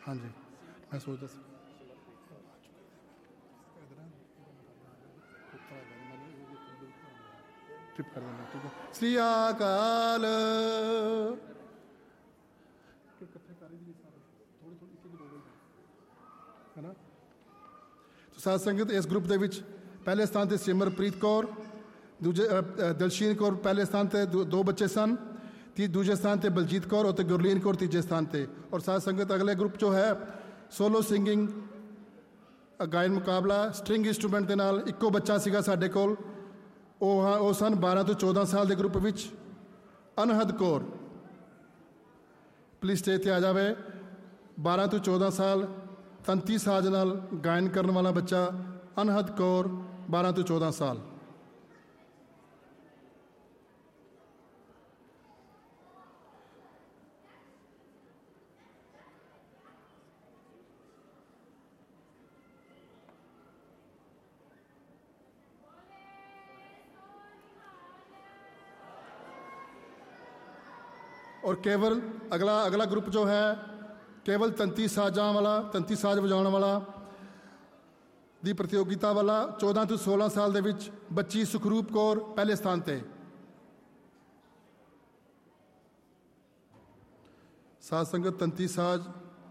हाँ जी, मैं सोचता सी ट्रिप कर देना, ठीक है। श्री अकाल। है ना। तो साध संगत इस ग्रुप ਦੇ ਵਿੱਚ ਪਹਿਲੇ ਸਥਾਨ ਤੇ ਸਿਮਰਪ੍ਰੀਤ ਕੌਰ, ਦੂਜੇ ਦਲਸ਼ੀਨ ਕੌਰ ਪਹਿਲੇ ਸਥਾਨ ਤੇ, ਦੋ ਬੱਚੇ ਸਨ। ਦੂਜੇ ਸਥਾਨ ਤੇ ਬਲਜੀਤ ਕੌਰ ਅਤੇ ਗੁਰਲੀਨ ਕੌਰ ਤੀਜੇ ਸਥਾਨ ਤੇ। ਔਰ ਸਾਧ ਸੰਗਤ ਅਗਲੇ ਗਰੁੱਪ ਜੋ ਹੈ ਸੋਲੋ ਸਿੰਗਿੰਗ ਗਾਇਨ ਮੁਕਾਬਲਾ ਸਟ੍ਰਿੰਗ ਇੰਸਟਰੂਮੈਂਟ ਦੇ ਨਾਲ ਇੱਕੋ ਬੱਚਾ ਸੀਗਾ ਸਾਡੇ ਕੋਲ। ਉਹ ਸਨ 12 ਤੋਂ 14 ਸਾਲ ਦੇ ਗਰੁੱਪ ਵਿੱਚ ਅਨਹਦ ਕੌਰ। ਪਲੀਜ਼ ਸਟੇਜ 'ਤੇ ਆ ਜਾਵੇ। 12 ਤੋਂ 14 ਸਾਲ ਤੰਤੀ ਸਾਜ਼ ਨਾਲ ਗਾਇਨ ਕਰਨ ਵਾਲਾ ਬੱਚਾ ਅਨਹਦ ਕੌਰ, 12 ਤੋਂ 14 ਸਾਲ। और केवल अगला ग्रुप जो है केवल तंती साजां वाला, तंती साज वजाउण वाला दी प्रतियोगिता वाला 14 ਤੋਂ 16 साल ਦੇ ਵਿੱਚ ਬੱਚੀ ਸੁਖਰੂਪ ਕੌਰ ਪਹਿਲੇ ਸਥਾਨ ਤੇ। ਸਾਧ ਸੰਗਤ ਤੰਤੀ ਸਾਜ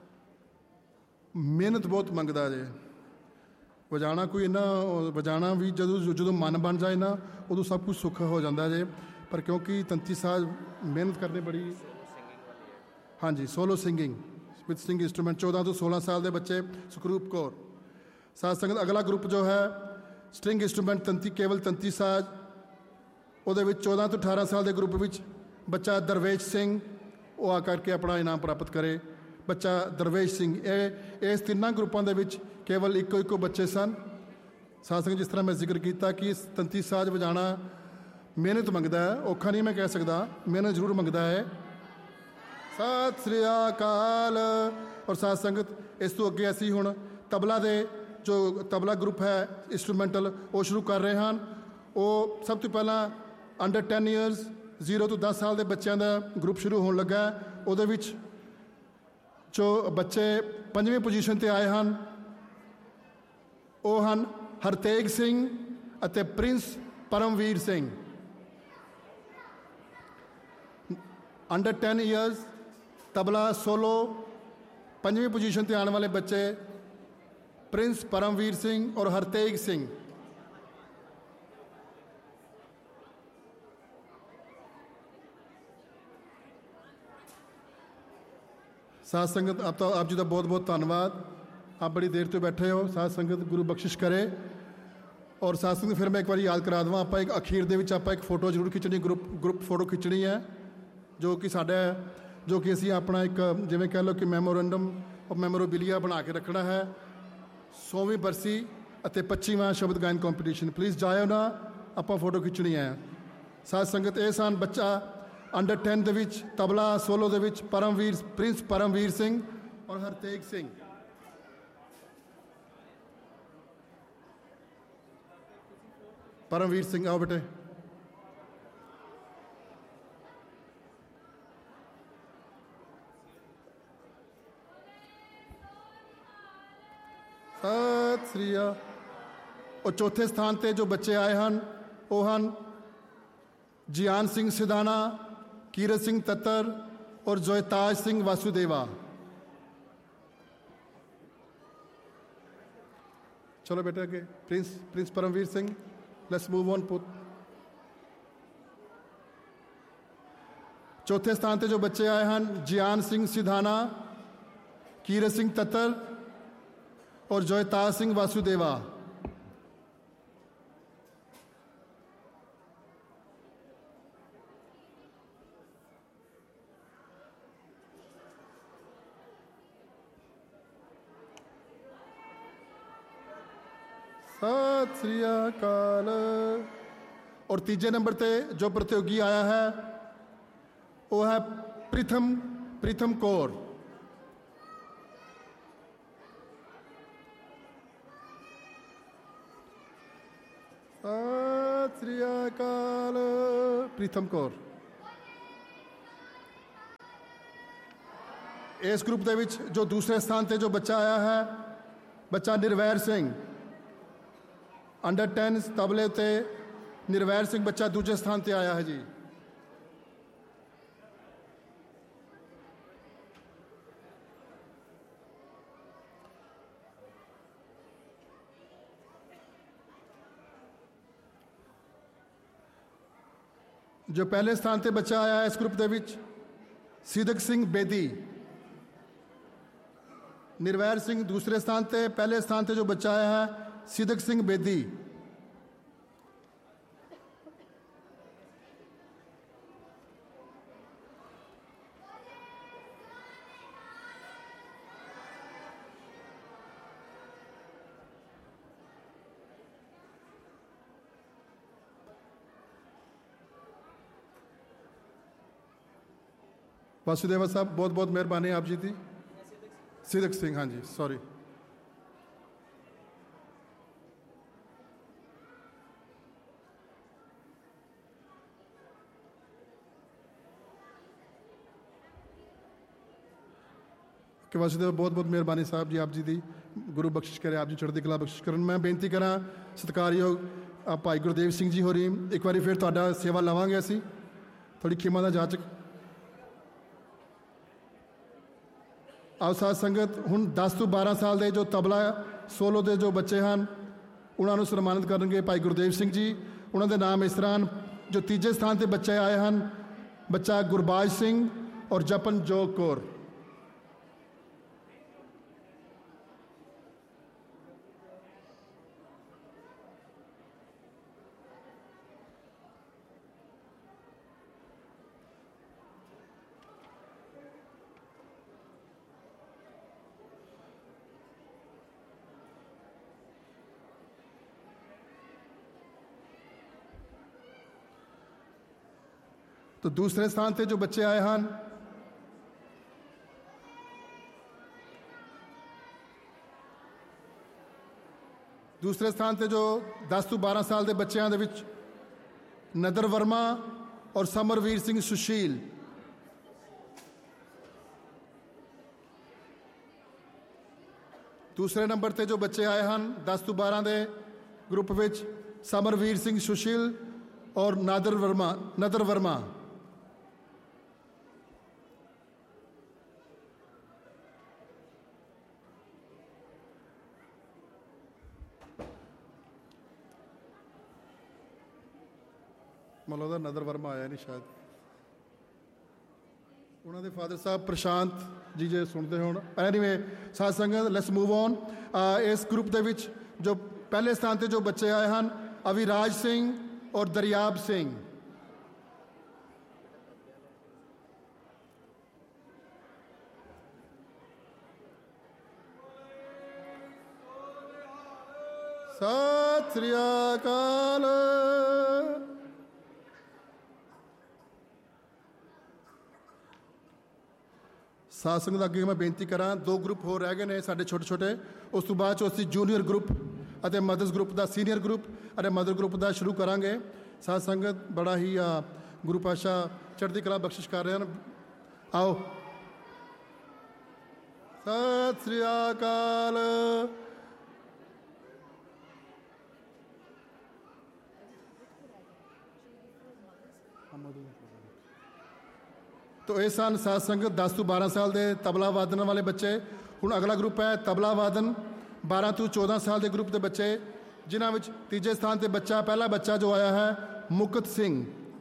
ਮਿਹਨਤ ਬਹੁਤ ਮੰਗਦਾ ਜੇ। ਵਜਾਣਾ ਕੋਈ ਇੰਨਾ ਵਜਾਣਾ ਵੀ ਜਦੋਂ ਮਨ ਬਣ ਜਾਏ ਨਾ ਉਦੋਂ ਸਭ ਕੁਝ ਸੁੱਖ ਹੋ ਜਾਂਦਾ ਜੇ। ਪਰ ਕਿਉਂਕਿ ਤੰਤੀ ਸਾਜ਼ ਮਿਹਨਤ ਕਰਨੀ ਬੜੀ। ਹਾਂਜੀ, solo singing with string instrument 14 ਤੋਂ 16 ਸਾਲ ਦੇ ਬੱਚੇ ਸੁਖਰੂਪ ਕੌਰ। ਸਾਧ ਸੰਗਤ ਅਗਲਾ ਗਰੁੱਪ ਜੋ ਹੈ ਸਟ੍ਰਿੰਗ ਇੰਸਟਰੂਮੈਂਟ ਤੰਤੀ ਕੇਵਲ ਤੰਤੀ ਸਾਜ਼, ਉਹਦੇ ਵਿੱਚ 14 ਤੋਂ 18 ਸਾਲ ਦੇ ਗਰੁੱਪ ਵਿੱਚ ਬੱਚਾ ਦਰਵੇਸ਼ ਸਿੰਘ ਉਹ ਆ ਕਰਕੇ ਆਪਣਾ ਇਨਾਮ ਪ੍ਰਾਪਤ ਕਰੇ। ਬੱਚਾ ਦਰਵੇਸ਼ ਸਿੰਘ। ਇਸ ਤਿੰਨਾਂ ਗਰੁੱਪਾਂ ਦੇ ਵਿੱਚ ਕੇਵਲ ਇੱਕੋ ਬੱਚੇ ਸਨ। ਸਾਧ ਸੰਗਤ ਜਿਸ ਤਰ੍ਹਾਂ ਮੈਂ ਜ਼ਿਕਰ ਕੀਤਾ ਕਿ ਤੰਤੀ ਸਾਜ਼ ਵਜਾਉਣਾ ਮਿਹਨਤ ਮੰਗਦਾ ਹੈ, ਔਖਾ ਨਹੀਂ ਮੈਂ ਕਹਿ ਸਕਦਾ, ਮਿਹਨਤ ਜ਼ਰੂਰ ਮੰਗਦਾ ਹੈ। ਸਤਿ ਸ੍ਰੀ ਅਕਾਲ। ਔਰ ਸਾਧ ਸੰਗਤ ਇਸ ਤੋਂ ਅੱਗੇ ਅਸੀਂ ਹੁਣ ਤਬਲਾ ਦੇ ਜੋ ਤਬਲਾ ਗਰੁੱਪ ਹੈ ਇੰਸਟਰੂਮੈਂਟਲ ਉਹ ਸ਼ੁਰੂ ਕਰ ਰਹੇ ਹਨ। ਉਹ ਸਭ ਤੋਂ ਪਹਿਲਾਂ ਅੰਡਰ 10 ਇਅਰਸ 0 ਤੋਂ 10 ਸਾਲ ਦੇ ਬੱਚਿਆਂ ਦਾ ਗਰੁੱਪ ਸ਼ੁਰੂ ਹੋਣ ਲੱਗਾ। ਉਹਦੇ ਵਿੱਚ ਜੋ ਬੱਚੇ 5ਵੀਂ ਪੋਜੀਸ਼ਨ 'ਤੇ ਆਏ ਹਨ ਉਹ ਹਨ ਹਰਤੇਜ ਸਿੰਘ ਅਤੇ Prince Paramvir Singh. Under 10 years tabla solo 5ਵੀਂ position 'ਤੇ ਆਉਣ ਵਾਲੇ ਬੱਚੇ ਪ੍ਰਿੰਸ ਪਰਮਵੀਰ ਸਿੰਘ ਔਰ ਹਰਤੇਜ ਸਿੰਘ। साध संगत आप जी का बहुत बहुत धन्यवाद। आप बड़ी देर तो बैठे हो। साध संगत गुरु बख्शिश करे। और साध संगत फिर मैं एक बार याद करा देवां, आप एक अखीर दे विच आप एक फोटो जरूर खिंचनी, ग्रुप फोटो खिंचनी है जो कि साडा जो कि असीं अपना एक जिवें कह लो कि मैमोरेंडम ऑफ मैमोरेबिलिया बना के रखना है। 100वीं बरसी ਅਤੇ 25ਵਾਂ शब्द गायन कॉम्पीटिशन। प्लीज़ जाओ ना, ਆਪਾਂ फोटो खिंचनी है। साध संगत ਇਹ ਸਨ ਬੱਚਾ अंडर 10 ਦੇ ਵਿੱਚ ਤਬਲਾ ਸੋਲੋ ਦੇ ਵਿੱਚ ਪ੍ਰਿੰਸ ਪਰਮਵੀਰ ਸਿੰਘ ਔਰ ਹਰਤੇਜ ਸਿੰਘ। ਪਰਮਵੀਰ ਸਿੰਘ ਆਓ ਬੇਟੇ। ਸਤਿ ਸ੍ਰੀ ਅਕਾਲ। ਔਰ ਚੌਥੇ ਸਥਾਨ ਤੇ ਜੋ ਬੱਚੇ ਆਏ ਹਨ ਉਹ ਹਨ जियान सिंह सिदाना, कीरत सिंह तत्तर और जोयताज सिंह वासुदेवा। चलो बेटे आगे। Prince Paramvir Singh, let's move on put. चौथे स्थान पे जो बच्चे आए हैं जियान सिंह सिधाना, कीरत सिंह तत्तर और जोयताज सिंह वासुदेवा। सत श्री अकाल। और तीजे नंबर पे जो प्रतियोगी आया है वो है प्रीतम कौर। सत श्री अकाल। प्रीतम कौर इस ग्रुप ਦੇ ਵਿੱਚ ਜੋ ਦੂਸਰੇ ਸਥਾਨ ਤੇ ਜੋ ਬੱਚਾ ਆਇਆ ਹੈ, ਬੱਚਾ ਨਿਰਵੈਰ ਸਿੰਘ, ਅੰਡਰ 10 ਤਬਲੇ ਤੇ ਨਿਰਵੈਰ ਸਿੰਘ ਬੱਚਾ ਦੂਜੇ ਸਥਾਨ ਤੇ ਆਇਆ ਹੈ ਜੀ। जो पहले स्थान पर बच्चा आया है इस ग्रुप के विच सिदक सिंह बेदी, निर्वैर सिंह दूसरे स्थान पर, पहले स्थान पर जो बच्चा आया है सिदक सिंह बेदी। वासुदेवा साहब बहुत बहुत मेहरबानी आप जी थी। सिदक सिंह, हाँ जी, सॉरी। कि वासुदेव बहुत बहुत मेहरबानी साहब जी आप जी दी, गुरु बख्शिश करे आप जी, चढ़दी कला बख्शिश करन। मैं बेनती करा सत्कारयोग भाई गुरदेव सिंह जी होरी एक बार फिर तुहाडा सेवा लवांगे असी, थोड़ी खिमा दा जाचक। आओ साध संगत हुण 10 ਤੋਂ 12 साल के जो तबला सोलो के जो बच्चे हैं उन्होंने सन्मानित करेंगे भाई गुरदेव सिंह जी। उन्होंने नाम इस तरह हैं। जो तीजे स्थान पर बच्चे आए हैं, बच्चा गुरबाज सिंह और जपनजोग कौर। तो दूसरे स्थान पे जो बच्चे आए हैं, दूसरे स्थान पे जो 10 ਤੋਂ 12 साल के बच्चों के विच नदर वर्मा और समरवीर सिंह सुशील। दूसरे नंबर पर जो बच्चे आए हैं 10 ਤੋਂ 12 के ग्रुप विच समरवीर सिंह सुशील और नदर वर्मा। ਮੈਨੂੰ ਲੱਗਦਾ ਨਦਰ ਵਰਮਾ ਆਇਆ ਨਹੀਂ ਸ਼ਾਇਦ, ਉਹਨਾਂ ਦੇ ਫਾਦਰ ਸਾਹਿਬ ਪ੍ਰਸ਼ਾਂਤ ਜੀ ਜੇ ਸੁਣਦੇ ਹੋਣ। ਐਨੀਵੇ ਸਾਧ ਸੰਗਤ ਲੈਟਸ मूव ऑन। इस ग्रुप ਦੇ ਵਿੱਚ जो पहले स्थान पर जो बच्चे आए हैं अविराज सिंह और दरियाब सिंह। सत श्री अकाल। साध संगत अगे मैं बेनती करा, 2 ग्रुप होर रह गए ने साढ़े छोटे छोटे, उस तो बाद असीं जूनीयर ग्रुप और मदर्स ग्रुप का सीनियर ग्रुप और मदर ग्रुप का शुरू करांगे। साध संगत बड़ा ही गुरु पातशाह चढ़दी कला बख्शिश कर रहे हैं। आओ सत श्री अकाल। तो ये सन साध संगत 10 ਤੋਂ 12 साल के तबला वादन वाले बच्चे। हुण अगला ग्रुप है तबला वादन 12 ਤੋਂ 14 साल के ग्रुप के बच्चे, जिन्हां विच तीजे स्थान पर बच्चा पहला बच्चा जो आया है मुकत सिंह।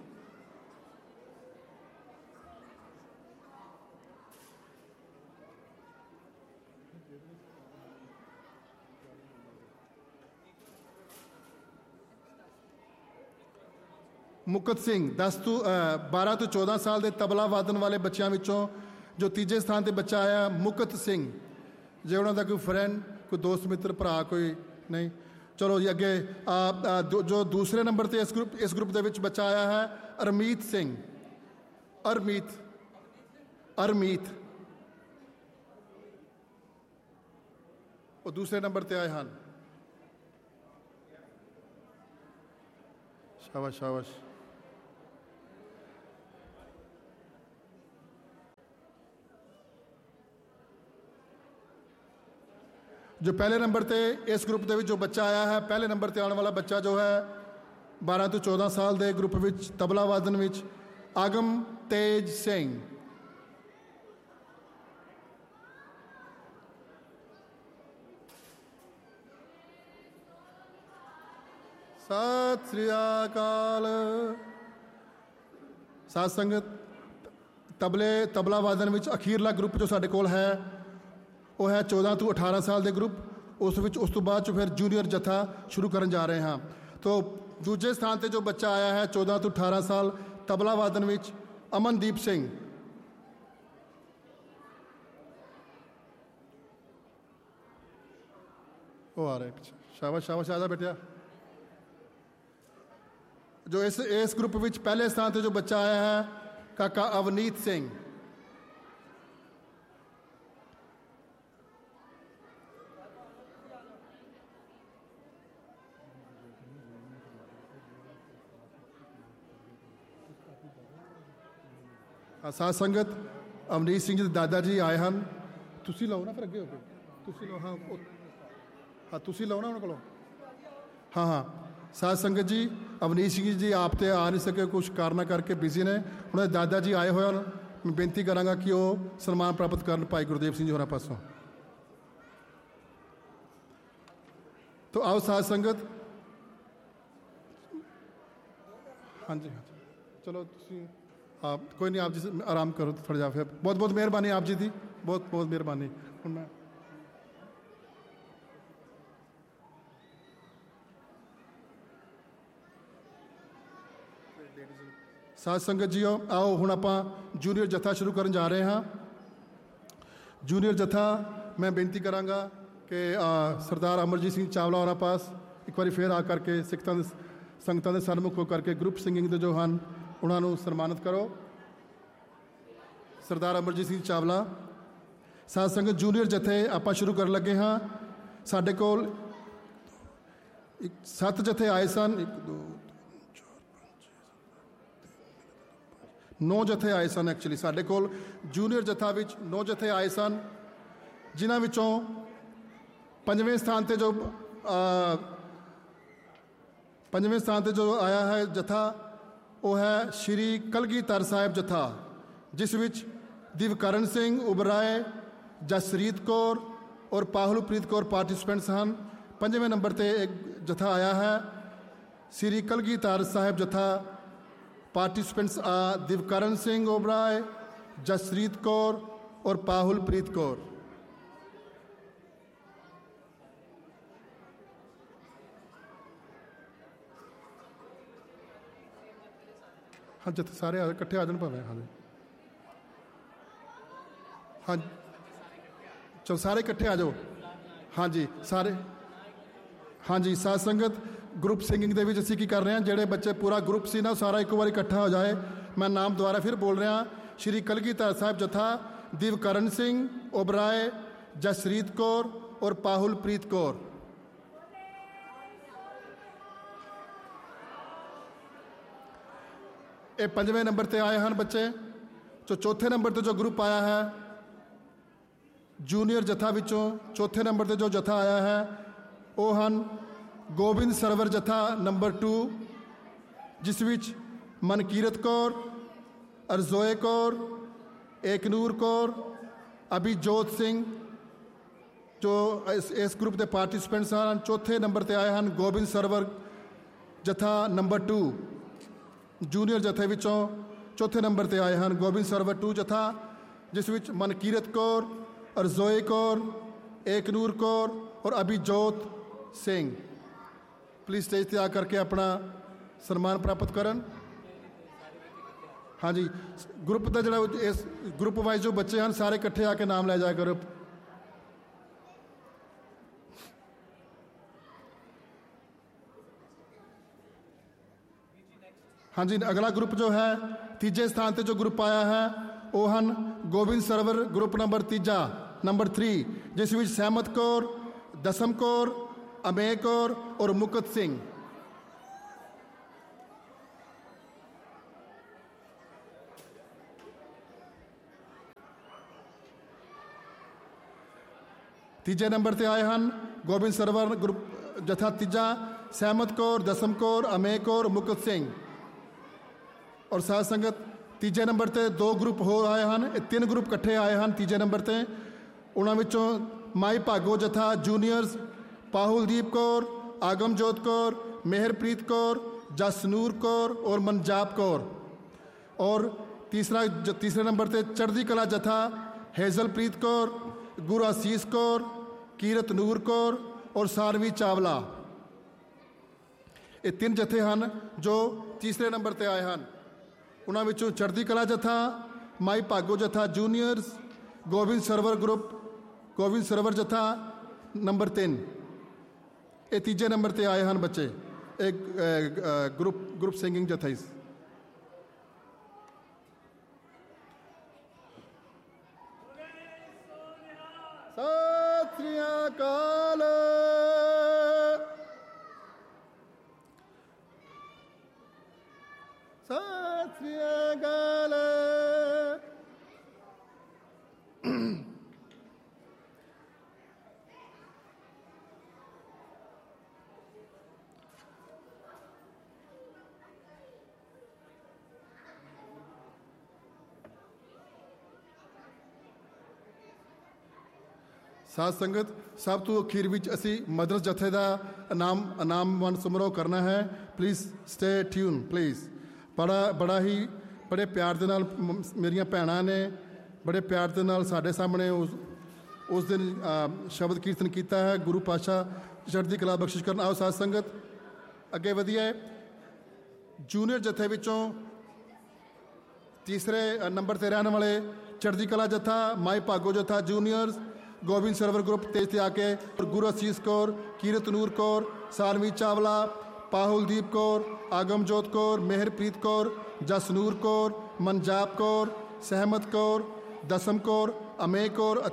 मुकत सिंह 12 ਤੋਂ 14 साल के तबला वादन वाले बच्चों विचों जो तीजे स्थान पर बच्चा आया मुकत सिंह। जे उन्होंने कोई फ्रेंड, कोई दोस्त मित्र, भरा कोई नहीं, चलो जी अगे। जो दूसरे नंबर पर इस ग्रुप के विच बच्चा आया है अरमीत सिंह। अरमीत वो दूसरे नंबर पर आए हैं। शाबाश शाबाश। जो पहले नंबर ते इस ग्रुप ਦੇ ਵਿੱਚ जो बच्चा आया है, पहले नंबर ਤੇ आने वाला बच्चा जो है 12 ਤੋਂ 14 ਸਾਲ ਦੇ ਗਰੁੱਪ ਵਿੱਚ ਤਬਲਾ ਵਾਦਨ ਵਿੱਚ ਅਗਮਤੇਜ ਸਿੰਘ। ਸਤਿ ਸ੍ਰੀ ਅਕਾਲ। ਸਾਧ ਸੰਗਤ, ਤਬਲਾ ਵਾਦਨ ਵਿੱਚ ਅਖੀਰਲਾ ਗਰੁੱਪ ਜੋ ਸਾਡੇ ਕੋਲ ਹੈ ਉਹ ਹੈ 14 ਤੋਂ 18 ਸਾਲ ਦੇ ਗਰੁੱਪ। ਉਸ ਤੋਂ ਬਾਅਦ 'ਚ ਫਿਰ ਜੂਨੀਅਰ ਜਥਾ ਸ਼ੁਰੂ ਕਰਨ ਜਾ ਰਹੇ ਹਾਂ। ਤੋ ਦੂਜੇ ਸਥਾਨ 'ਤੇ ਜੋ ਬੱਚਾ ਆਇਆ ਹੈ 14 ਤੋਂ 18 ਸਾਲ ਤਬਲਾ ਵਾਦਨ ਵਿੱਚ ਅਮਨਦੀਪ ਸਿੰਘ। ਉਹ ਆ ਰਿਹਾ ਪਿੱਛੇ। ਸ਼ਾਬਾਸ਼ ਸ਼ਾਬਾਸ਼, ਆ ਜਾ ਬੇਟਿਆ। ਜੋ ਇਸ ਗਰੁੱਪ ਵਿੱਚ ਪਹਿਲੇ ਸਥਾਨ 'ਤੇ ਜੋ ਬੱਚਾ ਆਇਆ ਹੈ ਕਾਕਾ ਅਵਨੀਤ ਸਿੰਘ। ਸਾਧ ਸੰਗਤ, ਅਵਨੀਤ ਸਿੰਘ ਜੀ ਦੇ ਦਾਦਾ ਜੀ ਆਏ ਹਨ। ਤੁਸੀਂ ਲਓ ਨਾ, ਫਿਰ ਅੱਗੇ ਹੋ ਕੇ ਤੁਸੀਂ ਲਓ। ਹਾਂ ਤੁਸੀਂ ਲਓ ਨਾ ਉਹਨਾਂ ਕੋਲੋਂ। ਹਾਂ ਸਾਧ ਸੰਗਤ ਜੀ, ਅਵਨੀਤ ਸਿੰਘ ਜੀ ਆਪ ਤੇ ਆ ਨਹੀਂ ਸਕੇ, ਕੁਛ ਕਾਰਨਾਂ ਕਰਕੇ ਬਿਜ਼ੀ ਨੇ। ਉਹਨਾਂ ਦੇ ਦਾਦਾ ਜੀ ਆਏ ਹੋਏ ਹਨ। ਮੈਂ ਬੇਨਤੀ ਕਰਾਂਗਾ ਕਿ ਉਹ ਸਨਮਾਨ ਪ੍ਰਾਪਤ ਕਰਨ ਭਾਈ ਗੁਰਦੇਵ ਸਿੰਘ ਜੀ ਹੋਰਾਂ ਪਾਸੋਂ। ਤੋ ਆਓ ਸਾਧ ਸੰਗਤ। ਹਾਂਜੀ ਚਲੋ ਤੁਸੀਂ ਆਪ ਕੋਈ ਨਹੀਂ, ਆਪ ਜੀ ਆਰਾਮ ਕਰੋ ਥੋੜ੍ਹਾ ਜਿਹਾ। ਫਿਰ ਬਹੁਤ ਬਹੁਤ ਮਿਹਰਬਾਨੀ ਆਪ ਜੀ ਦੀ, ਬਹੁਤ ਬਹੁਤ ਮਿਹਰਬਾਨੀ। ਹੁਣ ਮੈਂ ਸਾਧ ਸੰਗਤ ਜੀਓ, ਆਓ ਹੁਣ ਆਪਾਂ ਜੂਨੀਅਰ ਜਥਾ ਸ਼ੁਰੂ ਕਰਨ ਜਾ ਰਹੇ ਹਾਂ। ਜੂਨੀਅਰ ਜਥਾ ਮੈਂ ਬੇਨਤੀ ਕਰਾਂਗਾ ਕਿ ਸਰਦਾਰ ਅਮਰਜੀਤ ਸਿੰਘ ਚਾਵਲਾ ਹੋਰਾਂ ਪਾਸ ਇੱਕ ਵਾਰੀ ਫਿਰ ਆ ਕਰਕੇ ਸੰਗਤਾਂ ਦੇ ਸਨਮੁਖ ਹੋ ਕਰਕੇ ਗਰੁੱਪ ਸਿੰਗਿੰਗ ਦੇ ਜੋ ਹਨ ਉਹਨਾਂ ਨੂੰ ਸਨਮਾਨਿਤ ਕਰੋ। ਸਰਦਾਰ ਅਮਰਜੀਤ ਸਿੰਘ ਚਾਵਲਾ। ਸਾਧ ਸੰਗਤ, ਜੂਨੀਅਰ ਜਥੇ ਆਪਾਂ ਸ਼ੁਰੂ ਕਰਨ ਲੱਗੇ ਹਾਂ। ਸਾਡੇ ਕੋਲ 7 ਜਥੇ ਆਏ ਸਨ। 9 ਜਥੇ ਆਏ ਸਨ। ਐਕਚੁਅਲੀ ਸਾਡੇ ਕੋਲ ਜੂਨੀਅਰ ਜਥਾ ਵਿੱਚ 9 ਜਥੇ ਆਏ ਸਨ, ਜਿਨ੍ਹਾਂ ਵਿੱਚੋਂ ਪੰਜਵੇਂ ਸਥਾਨ 'ਤੇ ਜੋ ਆਇਆ ਹੈ ਜਥਾ ਉਹ ਹੈ ਸ਼੍ਰੀ ਕਲਗੀਧਰ ਸਾਹਿਬ ਜਥਾ, ਜਿਸ ਵਿੱਚ ਦਿਵਕਰਨ ਸਿੰਘ ਉਬਰਾਏ, ਜਸਰੀਤ ਕੌਰ ਔਰ ਪਾਹੁਲਪ੍ਰੀਤ ਕੌਰ ਪਾਰਟਿਸਪੈਂਟਸ ਹਨ। ਪੰਜਵੇਂ ਨੰਬਰ 'ਤੇ ਇੱਕ ਜਥਾ ਆਇਆ ਹੈ ਸ਼੍ਰੀ ਕਲਗੀਧਰ ਸਾਹਿਬ ਜਥਾ। पार्टिसिपेंट्स आर दिवकरण सिंह ओबराय, जसरीत कौर और पाहुलप्रीत कौर। हाँ जिथे सारे इकट्ठे आ जान भावें। हाँ हाँ चलो सारे इकट्ठे आ जाओ। हाँ जी सारे। हाँ जी साध संगत, ग्रुप सिंगिंग ਦੇ ਵਿੱਚ ਅਸੀਂ ਕੀ ਕਰ ਰਹੇ ਹਾਂ, ਜਿਹੜੇ ਬੱਚੇ ਪੂਰਾ ਗਰੁੱਪ ਸੀ ਨਾ ਸਾਰਾ ਇੱਕ ਵਾਰੀ ਇਕੱਠਾ ਹੋ ਜਾਏ। ਮੈਂ ਨਾਮ ਦੁਬਾਰਾ ਫਿਰ ਬੋਲ ਰਿਹਾ। ਸ਼੍ਰੀ ਕਲਗੀਧਰ ਸਾਹਿਬ ਜਥਾ ਦਿਵਕਰਨ ਸਿੰਘ ਓਬਰਾਏ, ਜਸਰੀਤ ਕੌਰ ਔਰ ਪਾਹੁਲਪ੍ਰੀਤ ਕੌਰ। ਇਹ 5ਵੇਂ ਨੰਬਰ ਤੇ ਆਏ ਹਨ ਬੱਚੇ। ਜੋ ਚੌਥੇ ਨੰਬਰ ਤੇ ਜੋ ਗਰੁੱਪ ਆਇਆ ਹੈ ਜੂਨੀਅਰ ਜਥਾ ਵਿੱਚੋਂ, ਚੌਥੇ ਨੰਬਰ ਤੇ ਜੋ ਜਥਾ ਆਇਆ ਹੈ ਉਹ ਹਨ ਗੋਬਿੰਦ ਸਰਵਰ ਜਥਾ ਨੰਬਰ 2, ਜਿਸ ਵਿੱਚ ਮਨਕੀਰਤ ਕੌਰ, ਅਰਜ਼ੋਏ ਕੌਰ, ਏਕਨੂਰ ਕੌਰ, ਅਭਿਜੋਤ ਸਿੰਘ ਜੋ ਇਸ ਗਰੁੱਪ ਦੇ ਪਾਰਟਿਸਪੈਂਟਸ ਹਨ। ਚੌਥੇ ਨੰਬਰ 'ਤੇ ਆਏ ਹਨ ਗੋਬਿੰਦ ਸਰਵਰ ਜਥਾ ਨੰਬਰ 2। ਜੂਨੀਅਰ ਜਥੇ ਵਿੱਚੋਂ ਚੌਥੇ ਨੰਬਰ 'ਤੇ ਆਏ ਹਨ ਗੋਬਿੰਦ ਸਰਵਰ 2 ਜਥਾ, ਜਿਸ ਵਿੱਚ ਮਨਕੀਰਤ ਕੌਰ, ਅਰਜ਼ੋਏ ਕੌਰ, ਏਕਨੂਰ ਕੌਰ ਔਰ ਅਭਿਜੋਤ ਸਿੰਘ। ਪਲੀਜ਼ ਸਟੇਜ 'ਤੇ ਆ ਕਰਕੇ ਆਪਣਾ ਸਨਮਾਨ ਪ੍ਰਾਪਤ ਕਰਨ। ਹਾਂਜੀ ਗਰੁੱਪ ਦਾ ਜਿਹੜਾ ਇਸ ਗਰੁੱਪ ਵਾਈਜ਼ ਜੋ ਬੱਚੇ ਹਨ ਸਾਰੇ ਇਕੱਠੇ ਆ ਕੇ ਨਾਮ ਲੈ ਜਾਇਆ ਕਰੋ। ਹਾਂਜੀ ਅਗਲਾ ਗਰੁੱਪ ਜੋ ਹੈ ਤੀਜੇ ਸਥਾਨ 'ਤੇ ਜੋ ਗਰੁੱਪ ਆਇਆ ਹੈ ਉਹ ਹਨ Gobind server group number 3 number 3, ਜਿਸ ਵਿੱਚ ਸਹਿਮਤ ਕੌਰ, ਦਸਮ ਕੌਰ, ਅਮੇ ਕੌਰ ਔਰ ਮੁਕਤ ਸਿੰਘ। ਤੀਜੇ ਨੰਬਰ ਤੇ ਆਏ ਹਨ ਗੋਬਿੰਦ ਸਰਵਰ ਗਰੁੱਪ ਜਥਾ ਤੀਜਾ, ਸਹਿਮਤ ਕੌਰ, ਦਸਮ ਕੌਰ, ਅਮੇ ਕੌਰ, ਮੁਕਤ ਸਿੰਘ। ਔਰ ਸਾਧ ਸੰਗਤ ਤੀਜੇ ਨੰਬਰ ਤੇ 2 ਗਰੁੱਪ ਹੋਰ ਆਏ ਹਨ। ਇਹ 3 ਗਰੁੱਪ ਇਕੱਠੇ ਆਏ ਹਨ ਤੀਜੇ ਨੰਬਰ ਤੇ। ਉਹਨਾਂ ਵਿੱਚੋਂ ਮਾਈ ਭਾਗੋ ਜਥਾ ਜੂਨੀਅਰਸ, ਪਾਹੁਲਦੀਪ ਕੌਰ, ਆਗਮਜੋਤ ਕੌਰ, ਮਿਹਰਪ੍ਰੀਤ ਕੌਰ, ਜਸਨੂਰ ਕੌਰ ਔਰ ਮਨਜਾਪ ਕੌਰ। ਔਰ ਤੀਸਰੇ ਨੰਬਰ ਤੇ ਚੜ੍ਹਦੀ ਕਲਾ ਜਥਾ ਹੇਜ਼ਲਪ੍ਰੀਤ ਕੌਰ, ਗੁਰੂ ਆਸੀਸ ਕੌਰ, ਕੀਰਤ ਨੂਰ ਕੌਰ ਔਰ ਸਾਨਵੀ ਚਾਵਲਾ। ਇਹ 3 ਜਥੇ ਹਨ ਜੋ ਤੀਸਰੇ ਨੰਬਰ ਤੇ ਆਏ ਹਨ। ਉਹਨਾਂ ਵਿੱਚੋਂ ਚੜ੍ਹਦੀ ਕਲਾ ਜਥਾ, ਮਾਈ ਭਾਗੋ ਜਥਾ ਜੂਨੀਅਰਸ, ਗੋਬਿੰਦ ਸਰਵਰ ਜਥਾ ਨੰਬਰ 3, ਇਹ ਤੀਜੇ ਨੰਬਰ ਤੇ ਆਏ ਹਨ ਬੱਚੇ। ਇਹ ਗਰੁੱਪ ਸਿੰਗਿੰਗ ਜਥਾ। ਸਤਿ ਸ੍ਰੀ ਅਕਾਲ। ਸਤਿ ਸ੍ਰੀ ਅਕਾਲ। ਸਾਧ ਸੰਗਤ, ਸਭ ਤੋਂ ਅਖੀਰ ਵਿੱਚ ਅਸੀਂ ਮਦਰਸ ਜਥੇ ਦਾ ਇਨਾਮ ਵੰਡ ਸਮਾਰੋਹ ਕਰਨਾ ਹੈ। Please stay tune please. ਬੜੇ ਪਿਆਰ ਦੇ ਨਾਲ ਮੇਰੀਆਂ ਭੈਣਾਂ ਨੇ ਬੜੇ ਪਿਆਰ ਦੇ ਨਾਲ ਸਾਡੇ ਸਾਹਮਣੇ ਉਸ ਦਿਨ ਸ਼ਬਦ ਕੀਰਤਨ ਕੀਤਾ ਹੈ। ਗੁਰੂ ਪਾਤਸ਼ਾਹ ਚੜ੍ਹਦੀ ਕਲਾ ਬਖਸ਼ਿਸ਼ ਕਰਨ। ਆਓ ਸਾਧ ਸੰਗਤ ਅੱਗੇ ਵਧੀਏ। ਜੂਨੀਅਰ ਜਥੇ ਵਿੱਚੋਂ ਤੀਸਰੇ ਨੰਬਰ 'ਤੇ ਰਹਿਣ ਵਾਲੇ ਚੜ੍ਹਦੀ ਕਲਾ ਜਥਾ, ਮਾਈ ਭਾਗੋ ਜਥਾ ਜੂਨੀਅਰਸ, ਗੋਬਿੰਦ ਸਰਵਰ ਗਰੁੱਪ ਤੇਜ ਤੇ ਆ ਕੇ ਗੁਰੂ ਅਸੀਸ ਕੌਰ, ਕੀਰਤ ਨੂਰ ਕੌਰ, ਸਾਨਵੀ ਚਾਵਲਾ, ਪਾਹੁਲਦੀਪ ਕੌਰ, ਆਗਮਜੋਤ ਕੌਰ, ਮਿਹਰਪ੍ਰੀਤ ਕੌਰ, ਜਸਨੂਰ ਕੌਰ, ਮਨਜਾਪ ਕੌਰ, ਸਹਿਮਤ ਕੌਰ, ਦਸਮ ਕੌਰ, ਅਮੇ ਕੌਰ